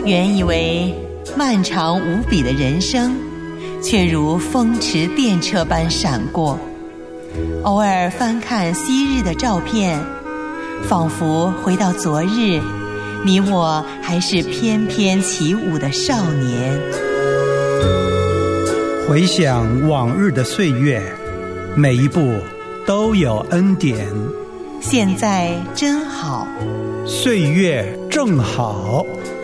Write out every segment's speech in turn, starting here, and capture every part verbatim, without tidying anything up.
原以为漫长无比的人生，却如风驰电掣般闪过。偶尔翻看昔日的照片，仿佛回到昨日，你我还是翩翩起舞的少年。 回想往日的岁月，每一步都有恩典。 现在真好， 岁月正好。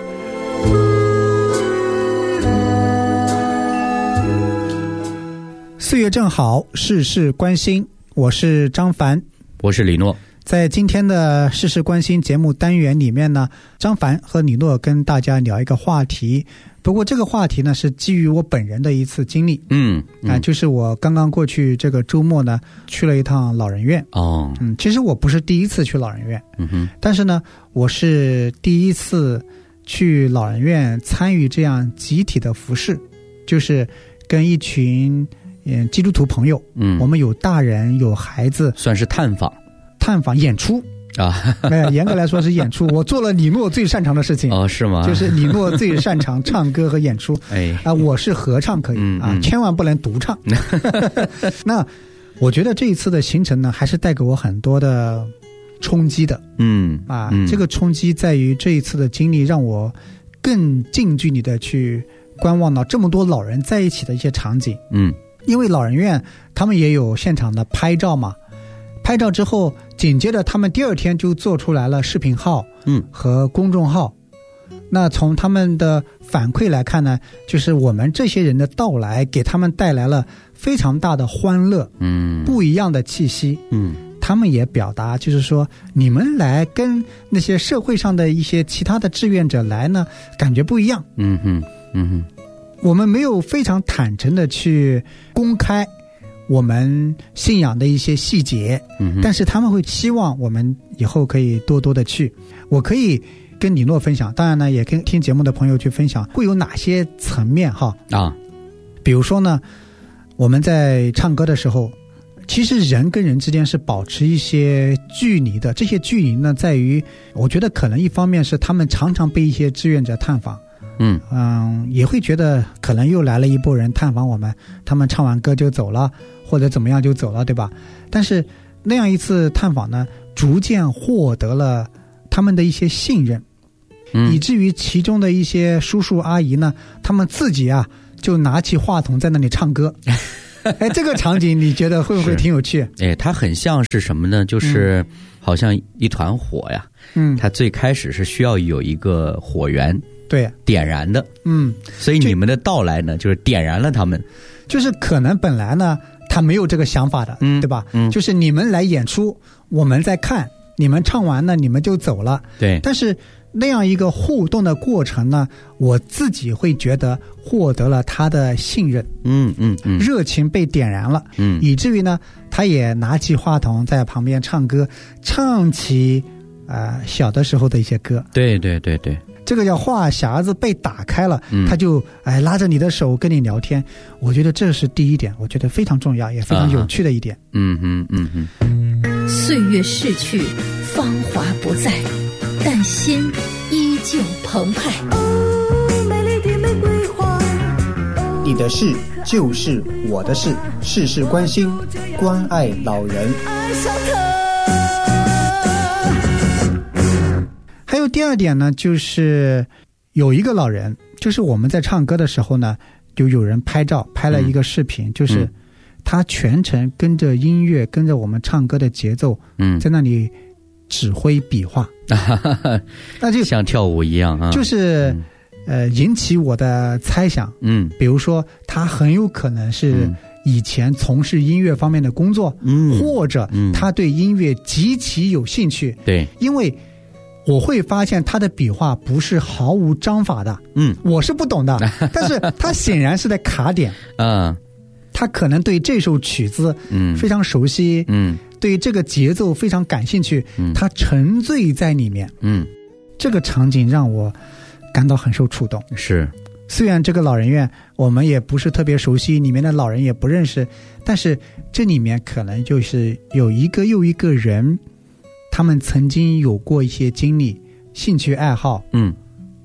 岁月正好，事事关心。我是张凡， 我是李诺。 在今天的事事关心节目单元里面呢，张凡和李诺跟大家聊一个话题。不过这个话题呢是基于我本人的一次经历。嗯, 嗯啊，就是我刚刚过去这个周末呢去了一趟老人院。哦，嗯，其实我不是第一次去老人院，嗯哼，但是呢我是第一次去老人院参与这样集体的服事，就是跟一群嗯基督徒朋友，嗯，我们有大人有孩子， 算是探访探访演出啊，哎，严格来说是演出。我做了李诺最擅长的事情。哦，是吗？就是李诺最擅长唱歌和演出。哎，啊，我是合唱可以、嗯、啊、嗯，千万不能独唱。那我觉得这一次的行程呢，还是带给我很多的冲击的。嗯啊、嗯，这个冲击在于这一次的经历让我更近距离的去观望到这么多老人在一起的一些场景。嗯，因为老人院他们也有现场的拍照嘛。拍照之后，紧接着他们第二天就做出来了视频号，嗯，和公众号。那从他们的反馈来看呢，就是我们这些人的到来给他们带来了非常大的欢乐，嗯，不一样的气息，嗯，他们也表达就是说，你们来跟那些社会上的一些其他的志愿者来呢，感觉不一样，嗯哼，嗯哼，我们没有非常坦诚的去公开我们信仰的一些细节、嗯、但是他们会希望我们以后可以多多的去。我可以跟李诺分享，当然呢也跟听节目的朋友去分享会有哪些层面哈啊。比如说呢，我们在唱歌的时候，其实人跟人之间是保持一些距离的，这些距离呢在于我觉得可能一方面是他们常常被一些志愿者探访，嗯嗯，也会觉得可能又来了一波人探访我们，他们唱完歌就走了，或者怎么样就走了，对吧？但是那样一次探访呢，逐渐获得了他们的一些信任，嗯，以至于其中的一些叔叔阿姨呢，他们自己啊就拿起话筒在那里唱歌。哎，这个场景你觉得会不会挺有趣？ 哎，它很像是什么呢？就是好像一团火呀，嗯，它最开始是需要有一个火源。对，点燃的，嗯，所以你们的到来呢，就是点燃了他们。 就是可能本来呢，他没有这个想法的，嗯，对吧？嗯，就是你们来演出，我们在看，你们唱完了，你们就走了。对。但是那样一个互动的过程呢，我自己会觉得获得了他的信任，嗯嗯嗯，热情被点燃了，嗯，以至于呢，他也拿起话筒在旁边唱歌，唱起啊、呃、小的时候的一些歌。对对对对。这个叫话匣子被打开了，嗯、他就哎拉着你的手跟你聊天，我觉得这是第一点，我觉得非常重要也非常有趣的一点。啊、嗯嗯嗯嗯。岁月逝去，芳华不在，但心依旧澎湃。 哦，美丽的玫瑰花。 你的事就是我的事，事事关心，关爱老人。 爱上他。 还有第二点呢，就是有一个老人，就是我们在唱歌的时候呢，就有人拍照拍了一个视频，嗯、就是他全程跟着音乐，跟着我们唱歌的节奏，嗯，在那里指挥比划，那就像跳舞一样啊， 就是、嗯、呃引起我的猜想，嗯，比如说他很有可能是以前从事音乐方面的工作，嗯，或者他对音乐极其有兴趣，对，因为我会发现他的比划不是毫无章法的，嗯，我是不懂的，但是他显然是在卡点，嗯，他可能对这首曲子嗯非常熟悉，嗯，对这个节奏非常感兴趣，嗯，他沉醉在里面，嗯，这个场景让我感到很受触动。是，虽然这个老人院我们也不是特别熟悉，里面的老人也不认识，但是这里面可能就是有一个又一个人，他们曾经有过一些经历、兴趣爱好，嗯，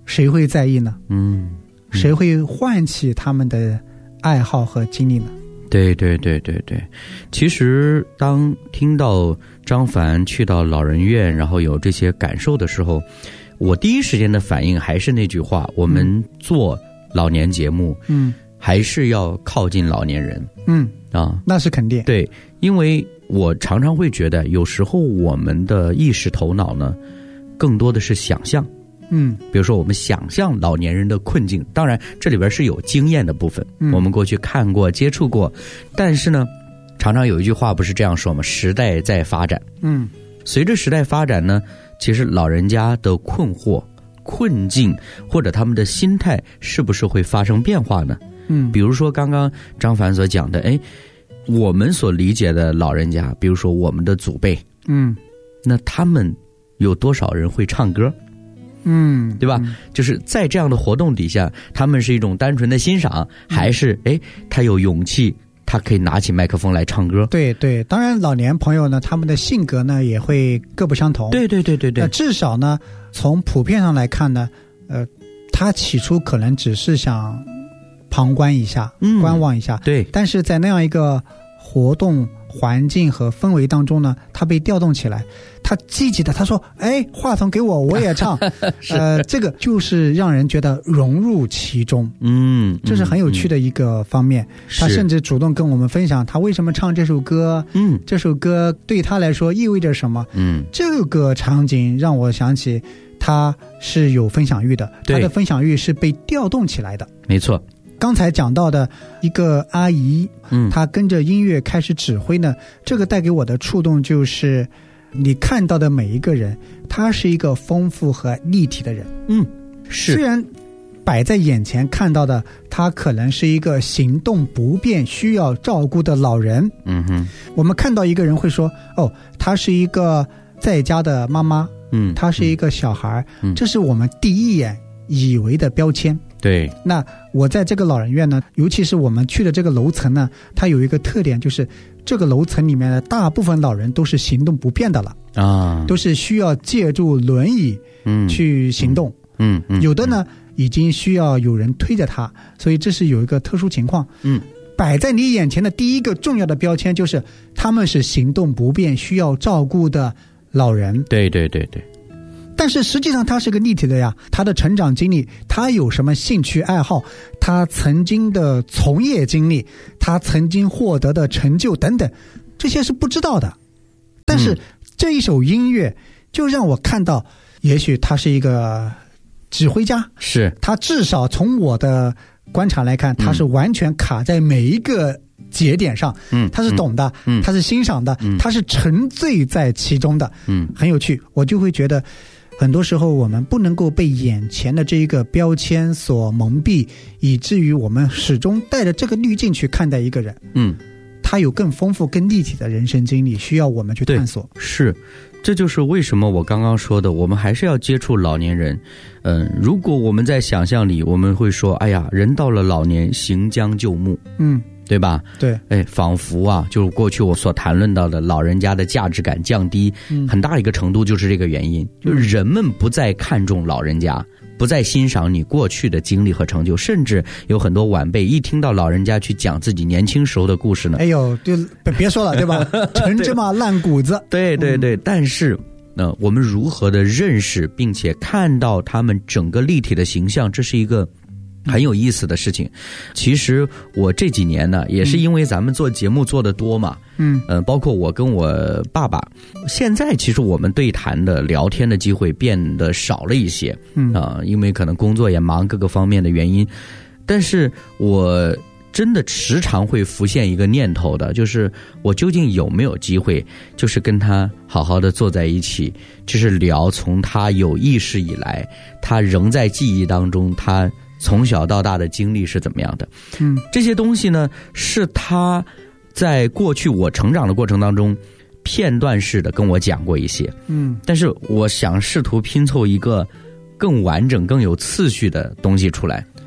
谁会在意呢？ 嗯， 嗯谁会唤起他们的爱好和经历呢？ 对对对对对，其实当听到张凡去到老人院，然后有这些感受的时候，我第一时间的反应还是那句话：我们做老年节目，嗯，还是要靠近老年人， 嗯啊， 那是肯定。 对，因为我常常会觉得，有时候我们的意识头脑呢，更多的是想象。 嗯， 比如说我们想象老年人的困境，当然这里边是有经验的部分，嗯、我们过去看过接触过，但是呢常常有一句话不是这样说吗？时代在发展。 嗯， 随着时代发展呢，其实老人家的困惑困境或者他们的心态是不是会发生变化呢？ 嗯， 比如说刚刚张凡所讲的，哎，我们所理解的老人家，比如说我们的祖辈， 嗯， 那他们有多少人会唱歌？ 嗯， 对吧？ 嗯、 就是在这样的活动底下，他们是一种单纯的欣赏，还是哎，他有勇气，他可以拿起麦克风来唱歌？ 对对，当然老年朋友呢，他们的性格呢也会各不相同。 对对对对对。 那至少呢，从普遍上来看呢，呃，他起初可能只是想旁观一下、嗯、观望一下， 对。 但是在那样一个活动环境和氛围当中呢，他被调动起来，他积极的他说哎，话筒给我我也唱呃，这个就是让人觉得融入其中。 嗯， 这是很有趣的一个方面、嗯、他甚至主动跟我们分享他为什么唱这首歌， 嗯， 这首歌对他来说意味着什么。 嗯， 这个场景让我想起他是有分享欲的，他的分享欲是被调动起来的。 没错， 刚才讲到的一个阿姨，嗯，她跟着音乐开始指挥呢，这个带给我的触动就是你看到的每一个人，他是一个丰富和立体的人。 嗯，是。 虽然摆在眼前看到的他可能是一个行动不便需要照顾的老人， 嗯哼， 我们看到一个人会说哦，他是一个在家的妈妈， 嗯， 他是一个小孩、 嗯、 这是我们第一眼以为的标签。 对， 那我在这个老人院呢，尤其是我们去的这个楼层呢，它有一个特点，就是这个楼层里面的大部分老人都是行动不便的了啊， 都是需要借助轮椅去行动， 嗯 嗯, 嗯， 有的呢、嗯、已经需要有人推着他，所以这是有一个特殊情况。 嗯， 摆在你眼前的第一个重要的标签就是他们是行动不便需要照顾的老人。 对对对对。 但是实际上他是个立体的呀，他的成长经历，他有什么兴趣爱好，他曾经的从业经历，他曾经获得的成就等等，这些是不知道的。但是这一首音乐就让我看到，也许他是一个指挥家， 是他至少从我的观察来看，他是完全卡在每一个节点上，嗯，他是懂的，嗯，他是欣赏的，嗯，他是沉醉在其中的，嗯，很有趣。我就会觉得很多时候我们不能够被眼前的这一个标签所蒙蔽，以至于我们始终带着这个滤镜去看待一个人。嗯，他有更丰富更立体的人生经历需要我们去探索。 是，这就是为什么我刚刚说的，我们还是要接触老年人。嗯，如果我们在想象里我们会说哎呀，人到了老年行将就木，嗯，对吧？ 对， 哎，仿佛啊，就是过去我所谈论到的老人家的价值感降低，嗯、很大一个程度就是这个原因，就是人们不再看重老人家，不再欣赏你过去的经历和成就，甚至有很多晚辈一听到老人家去讲自己年轻时候的故事呢， 哎呦，就别说了，对吧？陈芝麻烂谷子。 对对对，嗯、但是。那我们如何的认识并且看到他们整个立体的形象，这是一个很有意思的事情。其实我这几年呢，也是因为咱们做节目做得多嘛，嗯，呃，包括我跟我爸爸，现在其实我们对谈的聊天的机会变得少了一些，嗯啊、呃，因为可能工作也忙，各个方面的原因，但是我真的时常会浮现一个念头的，就是我究竟有没有机会，就是跟他好好的坐在一起，就是聊从他有意识以来，他仍在记忆当中，他从小到大的经历是怎么样的。嗯，这些东西呢，是他在过去我成长的过程当中片段式的跟我讲过一些。嗯，但是我想试图拼凑一个更完整更有次序的东西出来。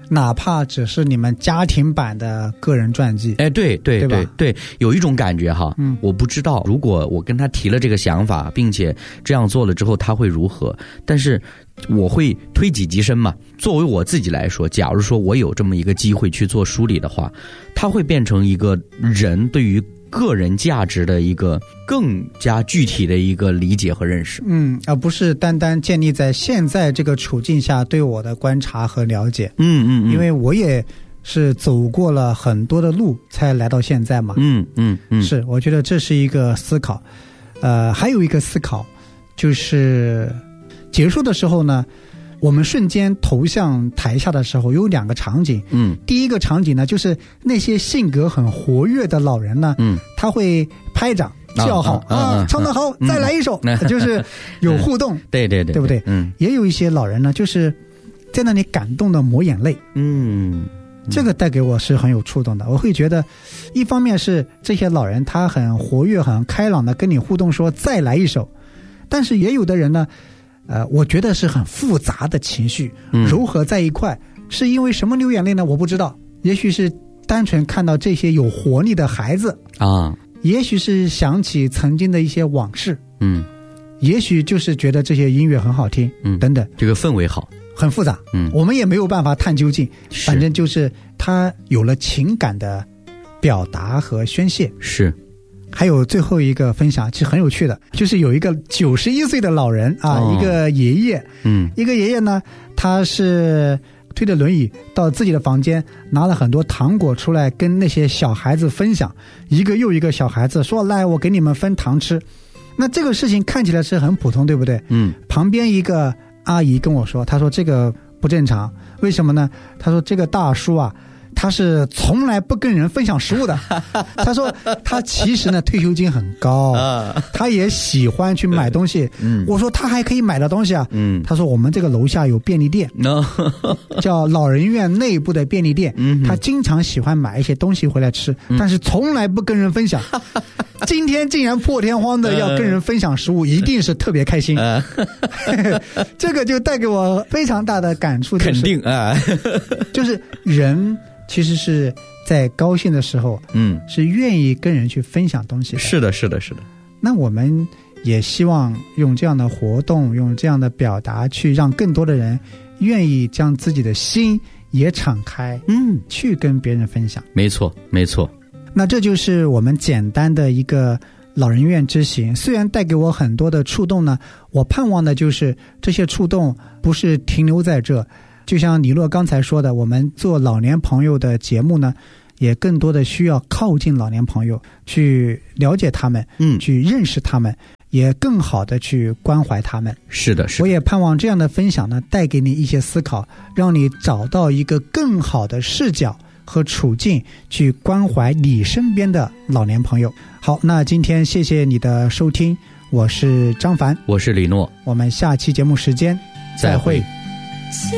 哪怕只是你们家庭版的个人传记。 哎，对对对吧？ 对，有一种感觉哈，嗯，我不知道如果我跟他提了这个想法，并且这样做了之后他会如何，但是我会推己及身嘛。作为我自己来说，假如说我有这么一个机会去做梳理的话，它会变成一个人对于个人价值的一个更加具体的一个理解和认识， 嗯，而不是单单建立在现在这个处境下对我的观察和了解， 嗯嗯， 因为我也是走过了很多的路才来到现在嘛， 嗯嗯嗯， 是，我觉得这是一个思考，呃，还有一个思考就是结束的时候呢。我们瞬间投向台下的时候有两个场景， 嗯， 第一个场景呢，就是那些性格很活跃的老人呢，嗯，他会拍掌叫好 啊, 啊, 啊，唱得好、嗯，再来一首，嗯、就是有互动， 对对对， 对不对？ 嗯， 也有一些老人呢，就是在那里感动的抹眼泪， 嗯， 这个带给我是很有触动的。我会觉得，一方面是这些老人他很活跃、很开朗的跟你互动，说再来一首，但是也有的人呢。呃，我觉得是很复杂的情绪糅合在一块、嗯、是因为什么流眼泪呢？我不知道，也许是单纯看到这些有活力的孩子啊， 也许是想起曾经的一些往事， 嗯， 也许就是觉得这些音乐很好听，嗯，等等， 这个氛围好， 很复杂， 嗯， 我们也没有办法探究竟，反正就是他有了情感的表达和宣泄， 是。 还有最后一个分享其实很有趣的，就是有一个九十一岁的老人啊、哦，一个爷爷， 嗯， 一个爷爷呢，他是推着轮椅到自己的房间，拿了很多糖果出来跟那些小孩子分享，一个又一个小孩子说来我给你们分糖吃。那这个事情看起来是很普通，对不对？ 嗯， 旁边一个阿姨跟我说，她说这个不正常，为什么呢？她说这个大叔啊他是从来不跟人分享食物的。他说他其实呢退休金很高，他也喜欢去买东西。嗯，我说他还可以买的东西啊。嗯，他说我们这个楼下有便利店，叫老人院内部的便利店。嗯，他经常喜欢买一些东西回来吃，但是从来不跟人分享。今天竟然破天荒的要跟人分享食物，一定是特别开心。这个就带给我非常大的感触，就是、 肯定啊， 就是人。其实是在高兴的时候， 嗯， 是愿意跟人去分享东西的。 是的，是的，是的。 那我们也希望用这样的活动，用这样的表达，去让更多的人愿意将自己的心也敞开， 嗯， 去跟别人分享。 没错，没错。 那这就是我们简单的一个老人院之行，虽然带给我很多的触动呢，我盼望的就是这些触动不是停留在这。就像李洛刚才说的，我们做老年朋友的节目呢，也更多的需要靠近老年朋友，去了解他们， 嗯， 去认识他们，也更好的去关怀他们。 是的，是的。 我也盼望这样的分享呢，带给你一些思考，让你找到一个更好的视角和处境，去关怀你身边的老年朋友。好，那今天谢谢你的收听，我是张凡， 我是李诺， 我们下期节目时间再会。